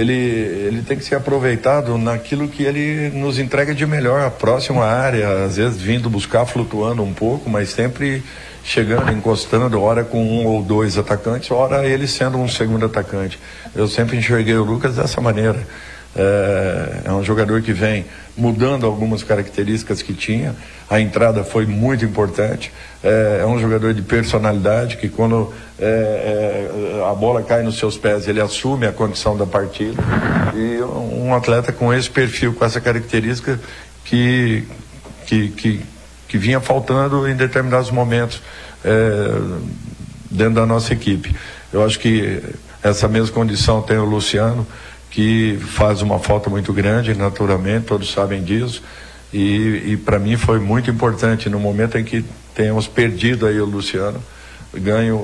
tem que ser aproveitado naquilo que ele nos entrega de melhor, a próxima área, às vezes vindo buscar, flutuando um pouco, mas sempre chegando, encostando, ora com um ou dois atacantes, ora ele sendo um segundo atacante. Eu sempre enxerguei o Lucas dessa maneira. É um jogador que vem mudando algumas características que tinha. A entrada foi muito importante. É um jogador de personalidade que quando a bola cai nos seus pés, ele assume a condição da partida. E um atleta com esse perfil, com essa característica que vinha faltando em determinados momentos dentro da nossa equipe. Eu acho que essa mesma condição tem o Luciano, que faz uma falta muito grande, naturalmente, todos sabem disso, e para mim foi muito importante no momento em que tenhamos perdido aí o Luciano, ganho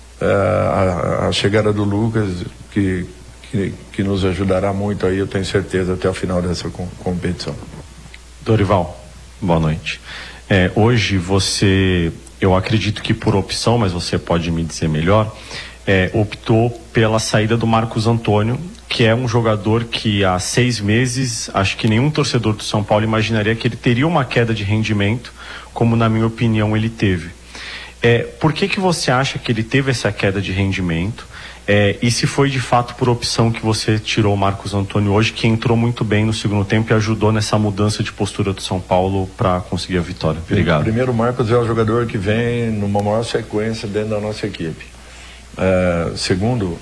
a chegada do Lucas, que nos ajudará muito aí, eu tenho certeza, até o final dessa competição. Dorival, boa noite. Hoje você, eu acredito que por opção, mas você pode me dizer melhor, optou pela saída do Marcos Antônio, que é um jogador que há 6 meses, acho que nenhum torcedor do São Paulo imaginaria que ele teria uma queda de rendimento, como na minha opinião ele teve. Por que você acha que ele teve essa queda de rendimento? E se foi de fato por opção que você tirou o Marcos Antônio hoje, que entrou muito bem no segundo tempo e ajudou nessa mudança de postura do São Paulo para conseguir a vitória? Obrigado. Primeiro, o Marcos é o jogador que vem numa maior sequência dentro da nossa equipe. Segundo,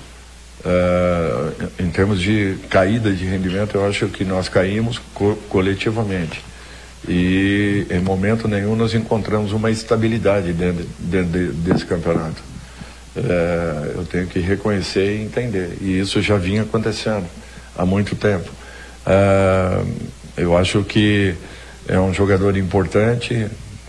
em termos de caída de rendimento, eu acho que nós caímos coletivamente. E em momento nenhum nós encontramos uma estabilidade dentro desse campeonato. Eu tenho que reconhecer e entender, e isso já vinha acontecendo há muito tempo. Eu acho que é um jogador importante,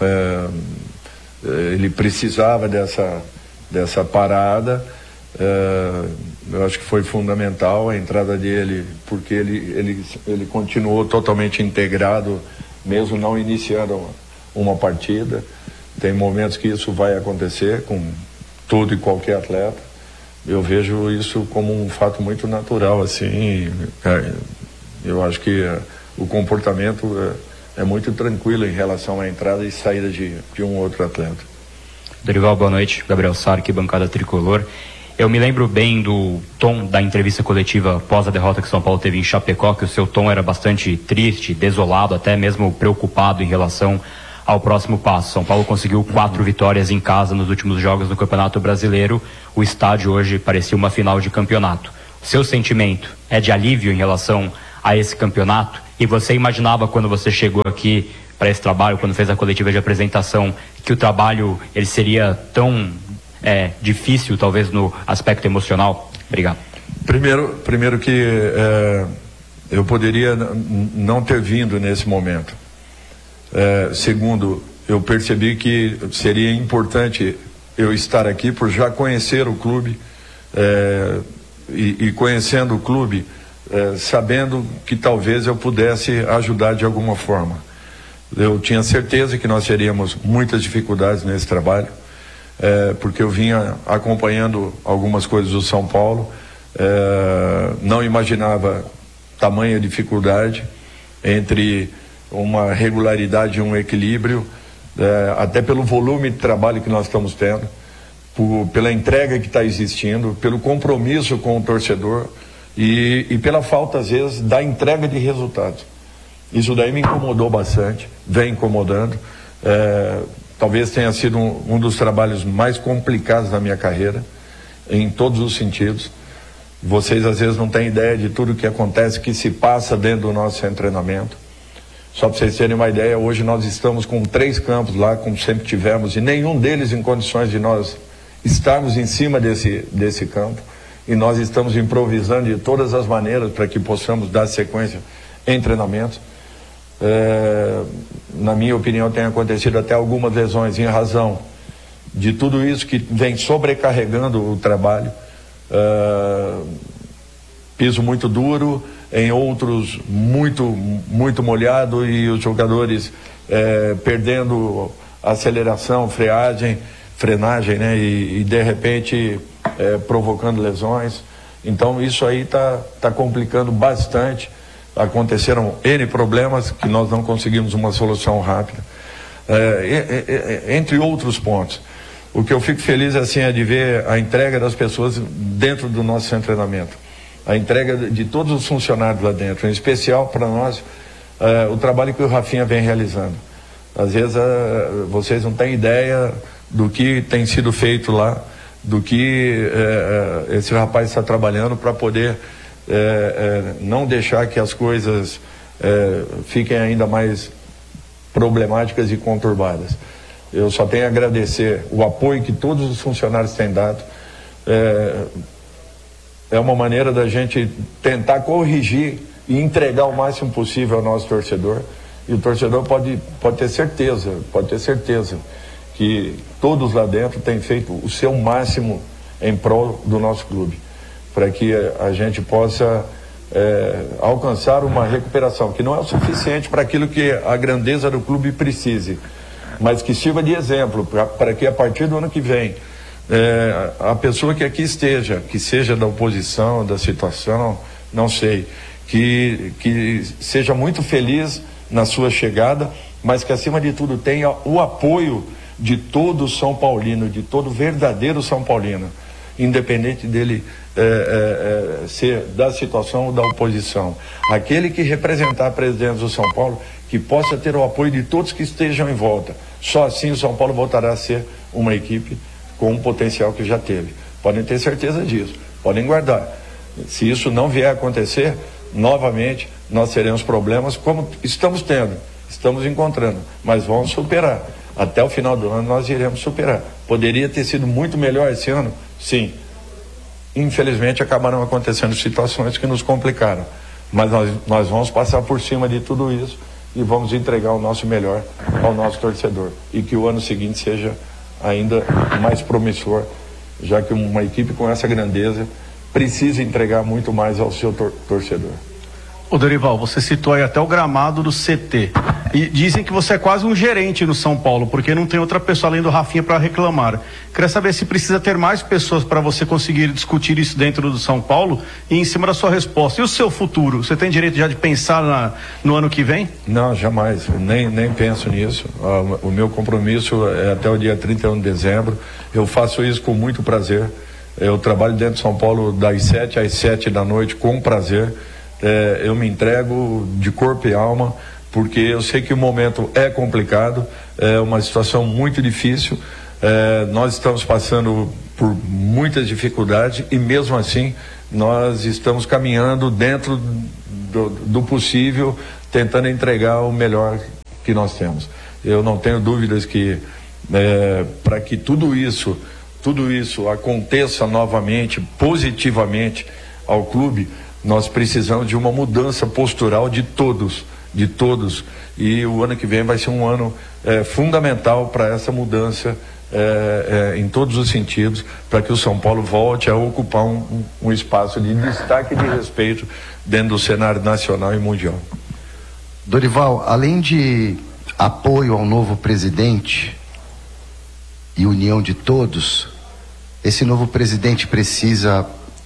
ele precisava dessa parada. Eu acho que foi fundamental a entrada dele, porque ele continuou totalmente integrado, mesmo não iniciando uma partida. Tem momentos que isso vai acontecer com todo e qualquer atleta, eu vejo isso como um fato muito natural, assim. Eu acho que o comportamento é muito tranquilo em relação à entrada e saída de um outro atleta. Dorival, boa noite. Gabriel Sarque, bancada tricolor. Eu me lembro bem do tom da entrevista coletiva após a derrota que São Paulo teve em Chapecó, que o seu tom era bastante triste, desolado, até mesmo preocupado em relação ao próximo passo. São Paulo conseguiu 4 vitórias em casa nos últimos jogos do Campeonato Brasileiro. O estádio hoje parecia uma final de campeonato. O seu sentimento é de alívio em relação a esse campeonato? E você imaginava, quando você chegou aqui para esse trabalho, quando fez a coletiva de apresentação, que o trabalho ele seria tão difícil, talvez, no aspecto emocional? Obrigado. Primeiro que eu poderia não ter vindo nesse momento. Segundo, eu percebi que seria importante eu estar aqui por já conhecer o clube e conhecendo o clube, sabendo que talvez eu pudesse ajudar de alguma forma. Eu tinha certeza que nós teríamos muitas dificuldades nesse trabalho, porque eu vinha acompanhando algumas coisas do São Paulo, não imaginava tamanha dificuldade entre uma regularidade e um equilíbrio, até pelo volume de trabalho que nós estamos tendo, pela entrega que está existindo, pelo compromisso com o torcedor e pela falta, às vezes, da entrega de resultados. Isso daí me incomodou bastante, vem incomodando. Talvez tenha sido um dos trabalhos mais complicados da minha carreira, em todos os sentidos. Vocês, às vezes, não têm ideia de tudo que acontece, que se passa dentro do nosso treinamento. Só para vocês terem uma ideia, hoje nós estamos com 3 campos lá, como sempre tivemos, e nenhum deles em condições de nós estarmos em cima desse campo. E nós estamos improvisando de todas as maneiras para que possamos dar sequência em treinamento. Na minha opinião, tem acontecido até algumas lesões em razão de tudo isso que vem sobrecarregando o trabalho. Piso muito duro, em outros muito molhado, e os jogadores perdendo aceleração, frenagem, né? E de repente provocando lesões. Então isso aí tá complicando bastante. Aconteceram N problemas que nós não conseguimos uma solução rápida, entre outros pontos. O que eu fico feliz assim é de ver a entrega das pessoas dentro do nosso treinamento, a entrega de todos os funcionários lá dentro, em especial para nós o trabalho que o Rafinha vem realizando. Às vezes vocês não têm ideia do que tem sido feito lá, do que esse rapaz está trabalhando para poder não deixar que as coisas fiquem ainda mais problemáticas e conturbadas. Eu só tenho a agradecer o apoio que todos os funcionários têm dado. É uma maneira da gente tentar corrigir e entregar o máximo possível ao nosso torcedor. E o torcedor pode ter certeza que todos lá dentro têm feito o seu máximo em prol do nosso clube, para que a gente possa alcançar uma recuperação que não é o suficiente para aquilo que a grandeza do clube precise, mas que sirva de exemplo para que a partir do ano que vem a pessoa que aqui esteja, que seja da oposição, da situação, não sei, que seja muito feliz na sua chegada, mas que acima de tudo tenha o apoio de todo São Paulino, de todo verdadeiro São Paulino, independente dele ser da situação ou da oposição. Aquele que representar a presidência do São Paulo, que possa ter o apoio de todos que estejam em volta. Só assim o São Paulo voltará a ser uma equipe com o potencial que já teve. Podem ter certeza disso, podem guardar. Se isso não vier a acontecer, novamente nós teremos problemas como estamos tendo, estamos encontrando, mas vamos superar. Até o final do ano nós iremos superar. Poderia ter sido muito melhor esse ano? Sim. Infelizmente acabaram acontecendo situações que nos complicaram, mas nós vamos passar por cima de tudo isso e vamos entregar o nosso melhor ao nosso torcedor, e que o ano seguinte seja ainda mais promissor, já que uma equipe com essa grandeza precisa entregar muito mais ao seu torcedor. Ô Dorival, você citou aí até o gramado do CT. E dizem que você é quase um gerente no São Paulo, porque não tem outra pessoa além do Rafinha para reclamar. Queria saber se precisa ter mais pessoas para você conseguir discutir isso dentro do São Paulo e em cima da sua resposta. E o seu futuro? Você tem direito já de pensar no ano que vem? Não, jamais. Nem penso nisso. O meu compromisso é até o dia 31 de dezembro. Eu faço isso com muito prazer. Eu trabalho dentro de São Paulo das 7 às 7 da noite com prazer. Eu me entrego de corpo e alma, porque eu sei que o momento é complicado, é uma situação muito difícil. Nós estamos passando por muitas dificuldades e mesmo assim nós estamos caminhando dentro do possível, tentando entregar o melhor que nós temos. Eu não tenho dúvidas que para que tudo isso aconteça novamente, positivamente ao clube, nós precisamos de uma mudança postural de todos, e o ano que vem vai ser um ano fundamental para essa mudança em todos os sentidos, para que o São Paulo volte a ocupar um espaço de destaque e de respeito dentro do cenário nacional e mundial. Dorival, além de apoio ao novo presidente e união de todos, esse novo presidente precisa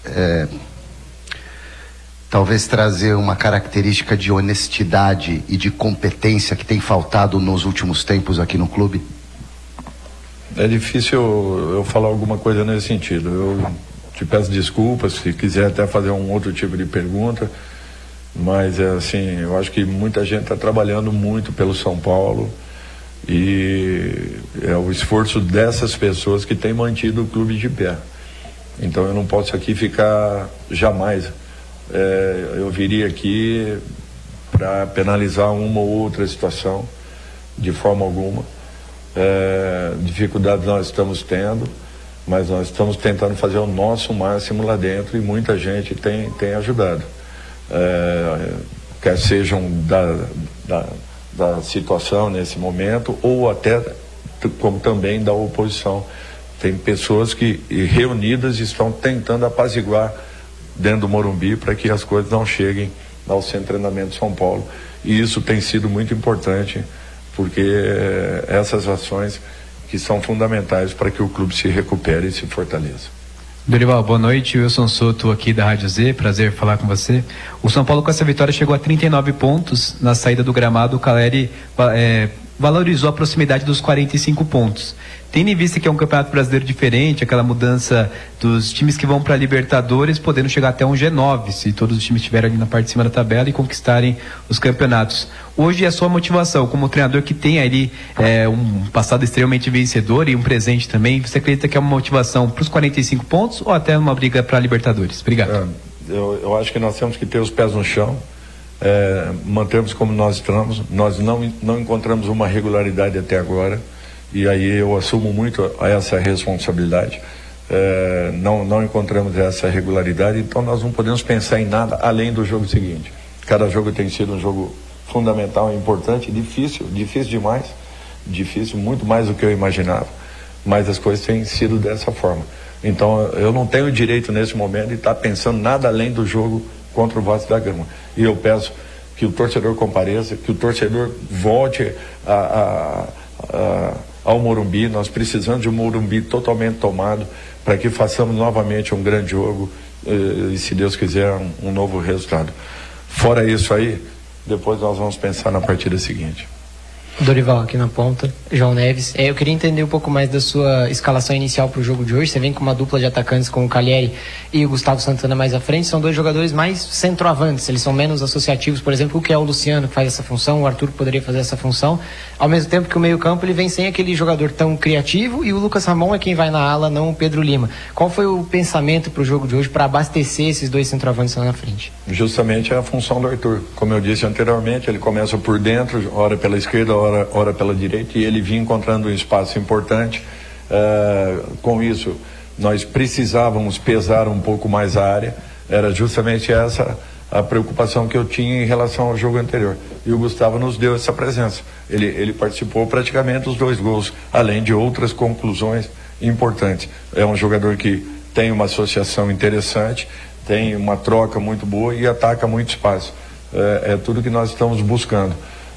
talvez trazer uma característica de honestidade e de competência que tem faltado nos últimos tempos aqui no clube? É difícil eu falar alguma coisa nesse sentido. Eu te peço desculpas, se quiser até fazer um outro tipo de pergunta, mas assim, eu acho que muita gente está trabalhando muito pelo São Paulo e é o esforço dessas pessoas que tem mantido o clube de pé. Então eu não posso aqui ficar jamais. Eu viria aqui para penalizar uma ou outra situação, de forma alguma. Dificuldades nós estamos tendo, mas nós estamos tentando fazer o nosso máximo lá dentro e muita gente tem ajudado. Quer sejam da situação nesse momento ou até como também da oposição. Tem pessoas que reunidas estão tentando apaziguar dentro do Morumbi para que as coisas não cheguem ao Centro de Treinamento de São Paulo, e isso tem sido muito importante, porque essas ações que são fundamentais para que o clube se recupere e se fortaleça. Dorival, boa noite, Wilson Soto aqui da Rádio Z, prazer falar com você. O São Paulo com essa vitória chegou a 39 pontos, na saída do gramado o Caleri valorizou a proximidade dos 45 pontos. Tendo em vista que é um campeonato brasileiro diferente, aquela mudança dos times que vão para a Libertadores, podendo chegar até um G9, se todos os times estiverem ali na parte de cima da tabela e conquistarem os campeonatos. Hoje a sua motivação, como treinador que tem ali um passado extremamente vencedor e um presente também, você acredita que é uma motivação para os 45 pontos ou até uma briga para a Libertadores? Obrigado. Eu acho que nós temos que ter os pés no chão, mantermos como nós estamos. Nós não encontramos uma regularidade até agora, e aí eu assumo muito essa responsabilidade. Não encontramos essa regularidade, então nós não podemos pensar em nada além do jogo seguinte. Cada jogo tem sido um jogo fundamental, importante, difícil demais, muito mais do que eu imaginava, mas as coisas têm sido dessa forma. Então eu não tenho direito nesse momento de estar pensando nada além do jogo contra o Vasco da Gama, e eu peço que o torcedor compareça, que o torcedor volte ao Morumbi. Nós precisamos de um Morumbi totalmente tomado para que façamos novamente um grande jogo e, se Deus quiser, um novo resultado. Fora isso aí, depois nós vamos pensar na partida seguinte. Dorival aqui na ponta, João Neves. Eu queria entender um pouco mais da sua escalação inicial para o jogo de hoje. Você vem com uma dupla de atacantes com o Caleri e o Gustavo Santana mais à frente. São dois jogadores mais centroavantes, eles são menos associativos, por exemplo, o que é o Luciano que faz essa função, o Arthur poderia fazer essa função, ao mesmo tempo que o meio-campo ele vem sem aquele jogador tão criativo, e o Lucas Ramon é quem vai na ala, não o Pedro Lima. Qual foi o pensamento para o jogo de hoje para abastecer esses dois centroavantes lá na frente? Justamente a função do Arthur. Como eu disse anteriormente, ele começa por dentro, ora pela esquerda, ora pela direita, e ele vinha encontrando um espaço importante. Com isso, nós precisávamos pesar um pouco mais a área. Era justamente essa a preocupação que eu tinha em relação ao jogo anterior, e o Gustavo nos deu essa presença. Ele participou praticamente dos 2 gols, além de outras conclusões importantes. É um jogador que tem uma associação interessante, tem uma troca muito boa e ataca muito espaço. É tudo que nós estamos buscando.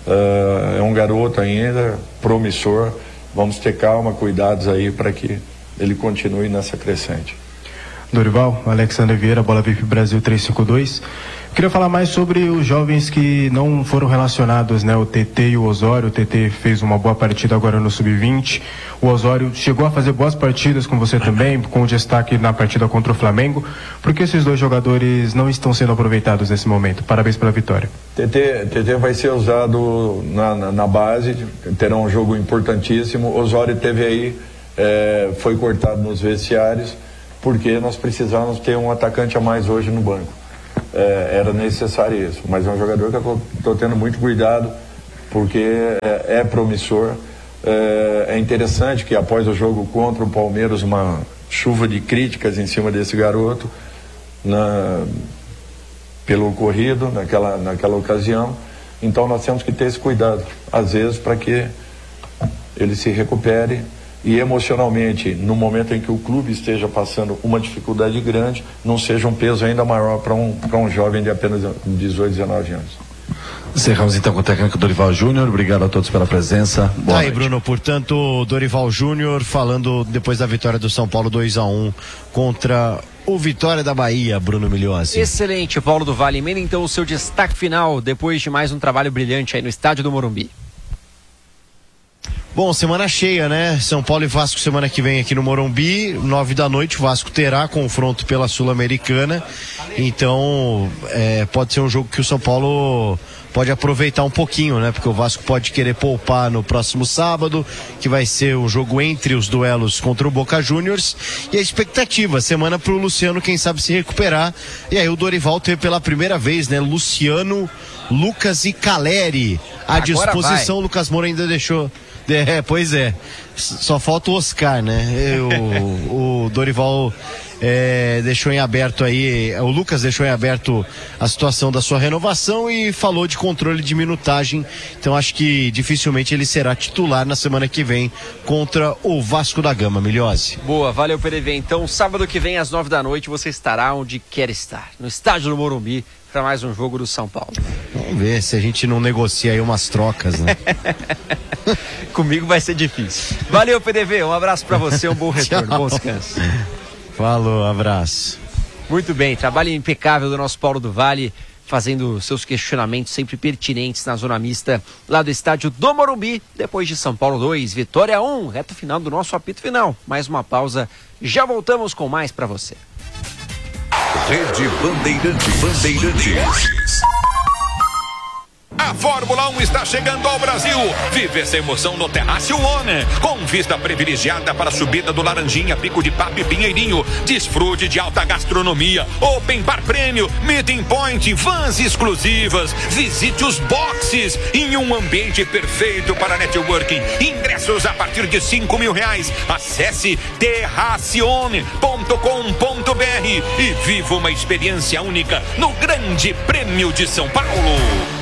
É um garoto ainda, promissor. Vamos ter calma, cuidados aí para que ele continue nessa crescente. Dorival, Alexander Vieira, Bola VIP Brasil 352. Queria falar mais sobre os jovens que não foram relacionados, né? O TT e o Osório. O TT fez uma boa partida agora no Sub-20. O Osório chegou a fazer boas partidas com você também, com destaque na partida contra o Flamengo. Por que esses dois jogadores não estão sendo aproveitados nesse momento? Parabéns pela vitória. TT vai ser usado na base, terá um jogo importantíssimo. O Osório teve aí, foi cortado nos vestiários, porque nós precisávamos ter um atacante a mais hoje no banco. Era necessário isso, mas é um jogador que eu estou tendo muito cuidado, porque é promissor. É interessante que após o jogo contra o Palmeiras, uma chuva de críticas em cima desse garoto pelo ocorrido naquela ocasião. Então nós temos que ter esse cuidado, às vezes, para que ele se recupere e emocionalmente, no momento em que o clube esteja passando uma dificuldade grande, não seja um peso ainda maior para um jovem de apenas 18, 19 anos. Encerramos então com o técnico Dorival Júnior. Obrigado a todos pela presença. Boa noite. Bruno, portanto, Dorival Júnior falando depois da vitória do São Paulo 2-1 contra o Vitória da Bahia, Bruno Migliozzi. Excelente, Paulo do Vale. Emenda então o seu destaque final depois de mais um trabalho brilhante aí no estádio do Morumbi. Bom, semana cheia, né? São Paulo e Vasco semana que vem aqui no Morumbi, 9 da noite, o Vasco terá confronto pela Sul-Americana, então pode ser um jogo que o São Paulo pode aproveitar um pouquinho, né? Porque o Vasco pode querer poupar no próximo sábado, que vai ser um jogo entre os duelos contra o Boca Juniors, e a expectativa, semana pro Luciano, quem sabe se recuperar, e aí o Dorival teve pela primeira vez, né? Luciano, Lucas e Caleri à disposição, o Lucas Moura ainda deixou... pois é, só falta o Oscar, né? O Dorival deixou em aberto aí, o Lucas deixou em aberto a situação da sua renovação e falou de controle de minutagem, então acho que dificilmente ele será titular na semana que vem contra o Vasco da Gama. Migliozzi. Boa, valeu PDV. Então sábado que vem às 9 da noite você estará onde quer estar, no estádio do Morumbi, para mais um jogo do São Paulo. Vamos ver se a gente não negocia aí umas trocas, né? Comigo vai ser difícil. Valeu, PDV, um abraço para você, um bom retorno, bom descanso. Falou, abraço. Muito bem, trabalho impecável do nosso Paulo do Vale, fazendo seus questionamentos sempre pertinentes na zona mista lá do estádio do Morumbi, depois de São Paulo 2, Vitória 1, reta final do nosso apito final. Mais uma pausa, já voltamos com mais para você. Rede Bandeirantes. A Fórmula 1 está chegando ao Brasil. Vive essa emoção no Terraço One, com vista privilegiada para a subida do Laranjinha, Pico de Papo e Pinheirinho. Desfrute de alta gastronomia, open bar prêmio, meeting point, vans exclusivas. Visite os boxes em um ambiente perfeito para networking. Ingressos a partir de R$5.000. Acesse terracione.com.br e viva uma experiência única no Grande Prêmio de São Paulo.